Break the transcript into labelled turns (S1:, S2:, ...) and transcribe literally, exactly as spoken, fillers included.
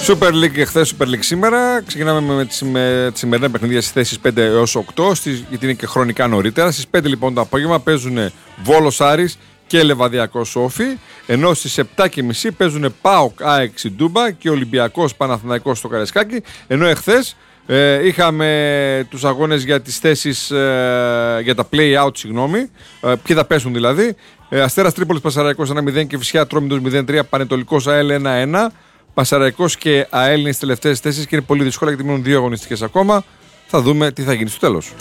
S1: Super League εχθές, Super League σήμερα. Ξεκινάμε με τις, με τις σημερινές παιχνίδια στις θέσεις πέντε έως οκτώ, στις, γιατί είναι και χρονικά νωρίτερα. Στις πέντε λοιπόν το απόγευμα παίζουν Βόλος Άρης και Λεβαδιακός Όφι, ενώ στις επτά και μισή παίζουν ΠΑΟΚ ΑΕΚ Ντούμπα και Ολυμπιακός Παναθηναϊκός στο Καραϊσκάκι, ενώ εχθές ε, είχαμε τους αγώνες για τις θέσεις, ε, για τα play-out, συγγνώμη, ε, ποιοι θα πέσουν δηλαδή. ε, Αστέρας Τρίπολης Πασαραϊκός ένα μηδέν και Φυσιά Ατρόμητος μηδέν τρία, Πανετολικός ΑΕΛ ένα ένα. Πασαραϊκός και ΑΕΛ είναι στις τελευταίες θέσεις και είναι πολύ δύσκολα γιατί μένουν δύο αγωνιστικές ακόμα. Θα δούμε τι θα γίνει στο τέλος.